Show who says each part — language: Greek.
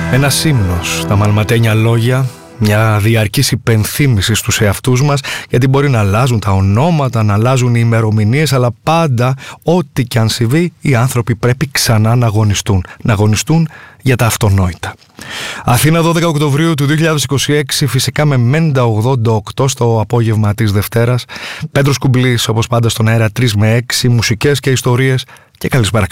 Speaker 1: Ένας ύμνος, τα μαλματένια λόγια, μια διαρκής υπενθύμηση στους εαυτούς μας, γιατί μπορεί να αλλάζουν τα ονόματα, να αλλάζουν οι ημερομηνίες, αλλά πάντα, ό,τι και αν συμβεί, οι άνθρωποι πρέπει ξανά να αγωνιστούν. Να αγωνιστούν για τα αυτονόητα. Αθήνα 12 Οκτωβρίου του 2026, φυσικά με Μέντα 88 στο απόγευμα της Δευτέρας. Πέτρος Κουμπλής, όπως πάντα στον αέρα, 3 με 6, μουσικές και ιστορίες. Και καλησπέρα.